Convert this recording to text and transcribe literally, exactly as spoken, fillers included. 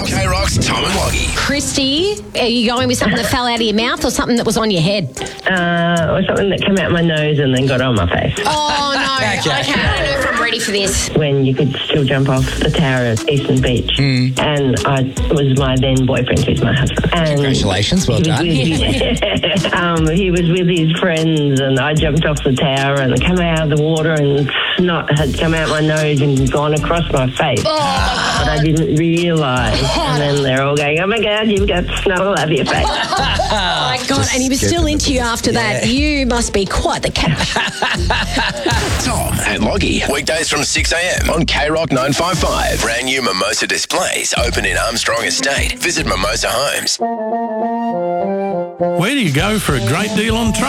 K-Rock's Tom and Loggy. Christy, are you going with something that fell out of your mouth or something that was on your head? Uh, or something that came out my nose and then got on my face. Oh, no. Okay. okay, I don't know if I'm ready for this. When you could still jump off the tower at Eastern Beach. Mm. And I was my then boyfriend, who's my husband. And Congratulations, well he was done. with- um, he was with his friends and I jumped off the tower and come out of the water and snot had come out my nose and gone across my face. Oh, But I didn't realise. And then they're all going, oh my God, you've got snot all over your face. oh my God. And he was still into you after that. Yeah. You must be quite the catch. Tom and Loggy. Weekdays from six a.m. on K-Rock nine fifty-five. Brand new Mimosa displays open in Armstrong Estate. Visit Mimosa Homes. Where do you go for a great deal on